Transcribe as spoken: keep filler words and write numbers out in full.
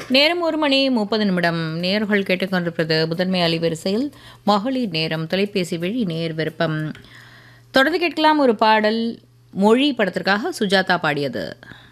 நேரம் ஒரு மணி முப்பது நிமிடம். நேர்கள் கேட்டுக்கொண்டிருப்பது முதன்மை அலைவரிசையில் மகளிர் நேரம், தொலைபேசி வழி நேர் விருப்பம். தொடர்ந்து கேட்கலாம் ஒரு பாடல். மொழி படத்திற்காக சுஜாதா பாடியது.